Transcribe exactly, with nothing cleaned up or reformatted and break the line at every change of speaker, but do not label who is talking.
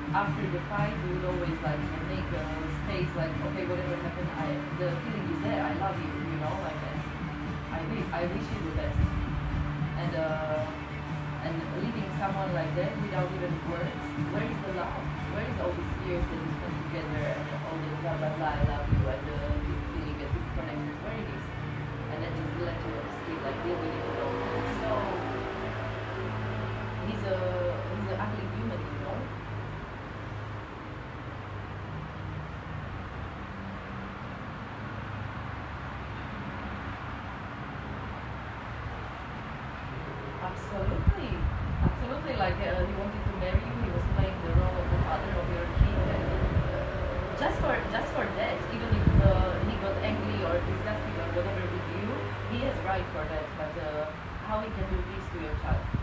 after the fight, we would always like make a space, like, okay, whatever happened, I the feeling is there. I love you, you know, like, and I wish I wish you the best. And uh, and leaving someone like that without even words, where is the love? Where is all these years that we spent together and all the blah blah blah, I love you, and the deep feeling that we connected? Where it is? And then just let you on the street, like, deal with it alone. So he's a he's an ugly human, you know. Absolutely, absolutely. Like, uh, he wanted to marry you. He was playing the role of the father of your kid, and uh, just for just for that, even if uh, he got angry or disgusted or whatever with you, he has right for that. But uh, how he can do this to your child?